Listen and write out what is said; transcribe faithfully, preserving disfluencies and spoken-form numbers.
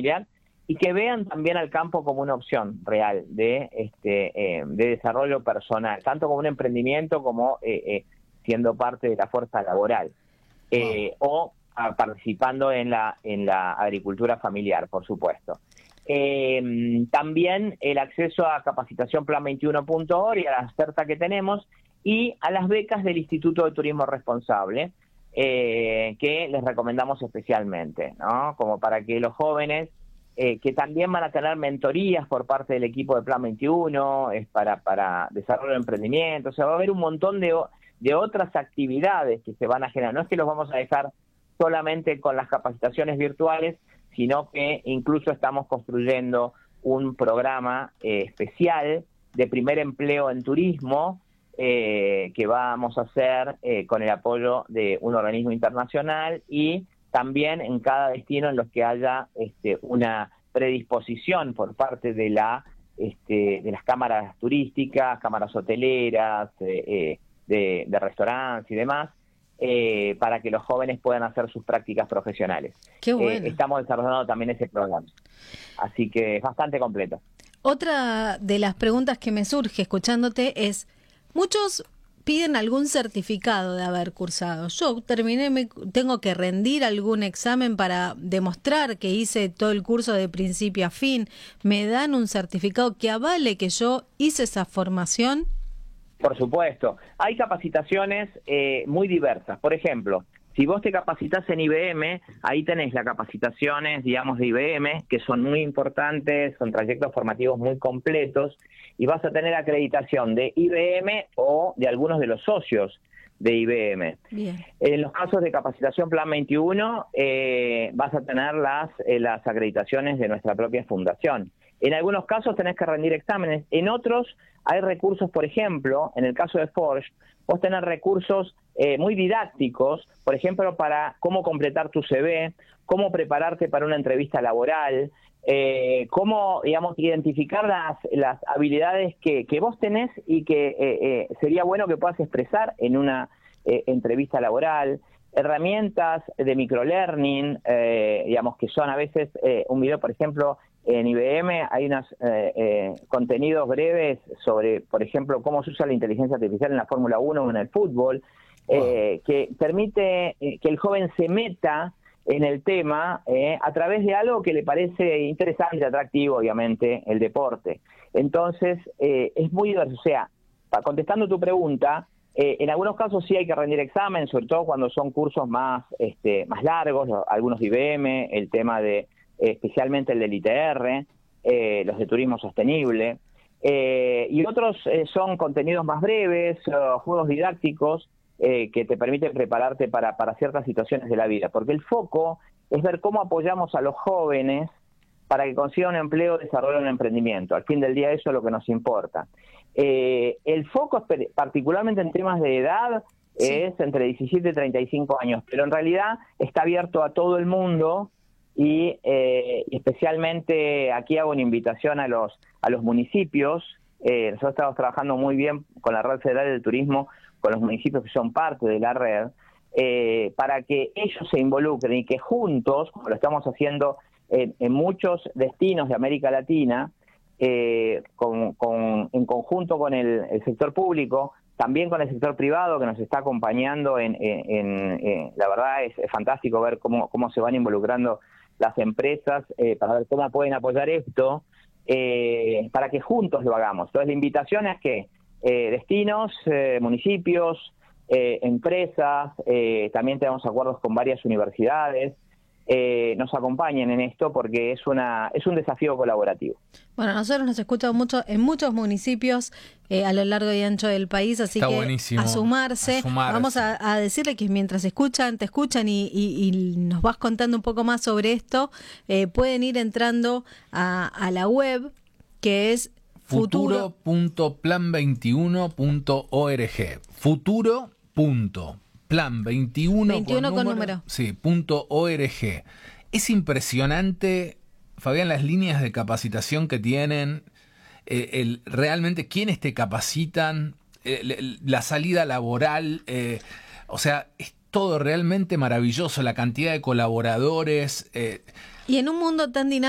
familiar, y que vean también al campo como una opción real de, este, eh, de desarrollo personal, tanto como un emprendimiento como eh, eh, siendo parte de la fuerza laboral, eh, wow. o a, participando en la, en la agricultura familiar, por supuesto. Eh, también el acceso a capacitación plan veintiuno punto org y a la oferta que tenemos, y a las becas del Instituto de Turismo Responsable, eh, que les recomendamos especialmente, ¿no? Como para que los jóvenes, eh, que también van a tener mentorías por parte del equipo de Plan veintiuno, es para, para desarrollo de emprendimiento, o sea, va a haber un montón de, de otras actividades que se van a generar. No es que los vamos a dejar solamente con las capacitaciones virtuales, sino que incluso estamos construyendo un programa eh, especial de primer empleo en turismo, eh, que vamos a hacer eh, con el apoyo de un organismo internacional, y también en cada destino en los que haya este, una predisposición por parte de la este, de las cámaras turísticas, cámaras hoteleras, eh, eh, de, de restaurantes y demás, Eh, para que los jóvenes puedan hacer sus prácticas profesionales. Qué bueno. Eh, estamos desarrollando también ese programa. Así que es bastante completo. Otra de las preguntas que me surge escuchándote es, muchos piden algún certificado de haber cursado. Yo terminé, me, tengo que rendir algún examen para demostrar que hice todo el curso de principio a fin. ¿Me dan un certificado que avale que yo hice esa formación? Por supuesto. Hay capacitaciones eh, muy diversas. Por ejemplo, si vos te capacitas en I B M, ahí tenés las capacitaciones, digamos, de I B M, que son muy importantes, son trayectos formativos muy completos, y vas a tener acreditación de I B M o de algunos de los socios de I B M. Bien. En los casos de capacitación Plan veintiuno, eh, vas a tener las, eh, las acreditaciones de nuestra propia fundación. En algunos casos tenés que rendir exámenes, en otros hay recursos, por ejemplo, en el caso de Forge, vos tenés recursos eh, muy didácticos, por ejemplo, para cómo completar tu C V, cómo prepararte para una entrevista laboral, eh, cómo, digamos, identificar las, las habilidades que, que vos tenés y que eh, eh, sería bueno que puedas expresar en una eh, entrevista laboral, herramientas de microlearning, eh, digamos, que son a veces eh, un video, por ejemplo, en I B M hay unos eh, eh, contenidos breves sobre, por ejemplo, cómo se usa la inteligencia artificial en la Fórmula uno o en el fútbol, eh, wow. que permite eh, que el joven se meta en el tema eh, a través de algo que le parece interesante, atractivo, obviamente, el deporte. Entonces, eh, es muy diverso. O sea, para, contestando tu pregunta, eh, en algunos casos sí hay que rendir examen, sobre todo cuando son cursos más, este, más largos, algunos de I B M, el tema de especialmente el del I T R, eh, los de turismo sostenible, eh, y otros eh, son contenidos más breves, uh, juegos didácticos eh, que te permiten prepararte para, para ciertas situaciones de la vida, porque el foco es ver cómo apoyamos a los jóvenes para que consigan un empleo, desarrollen un emprendimiento. Al fin del día eso es lo que nos importa. Eh, el foco, particularmente en temas de edad, sí. es entre diecisiete y treinta y cinco años, pero en realidad está abierto a todo el mundo. Y eh, especialmente aquí hago una invitación a los a los municipios. Eh, nosotros estamos trabajando muy bien con la Red Federal del Turismo, con los municipios que son parte de la red, eh, para que ellos se involucren y que juntos, como lo estamos haciendo en, en muchos destinos de América Latina, eh, con, con, en conjunto con el, el sector público, también con el sector privado que nos está acompañando, en, en, en, en la verdad es, es fantástico ver cómo, cómo se van involucrando las empresas eh, para ver cómo pueden apoyar esto, eh, para que juntos lo hagamos. Entonces la invitación es que eh, destinos, eh, municipios, eh, empresas, eh, también tenemos acuerdos con varias universidades, eh, nos acompañen en esto porque es una es un desafío colaborativo. Bueno, nosotros nos escuchamos mucho en muchos municipios eh, a lo largo y ancho del país, así Está que buenísimo. a sumarse, a sumarse. Vamos a, a decirle que mientras escuchan, te escuchan y, y, y nos vas contando un poco más sobre esto, eh, pueden ir entrando a, a la web que es futuro punto plan veintiuno punto org. Futuro. Plan veintiuno, veintiuno con, con número, número. Sí, punto org. Es impresionante, Fabián, las líneas de capacitación que tienen, eh, el, realmente quiénes te capacitan, eh, la salida laboral, eh, o sea, es todo realmente maravilloso, la cantidad de colaboradores. Eh. Y en un mundo tan dinámico